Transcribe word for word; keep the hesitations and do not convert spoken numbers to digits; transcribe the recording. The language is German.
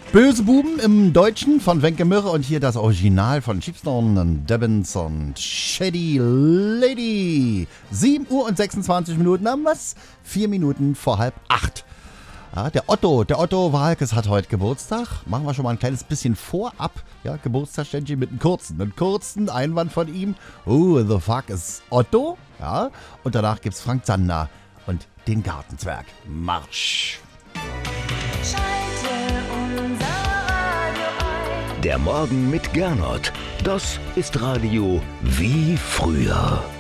Böse Buben im Deutschen von Wenke Mürre und hier das Original von Sheepstone und Devins und Shady Lady. sieben Uhr und sechsundzwanzig Minuten am was? Vier Minuten vor halb acht. Ja, der Otto, der Otto Walkes hat heute Geburtstag. Machen wir schon mal ein kleines bisschen vorab. Ja, Geburtstagsständchen mit einem kurzen, einem kurzen Einwand von ihm. Who the fuck is Otto? Ja, und danach gibt's Frank Zander und den Gartenzwerg. Marsch! Der Morgen mit Gernot. Das ist Radio wie früher.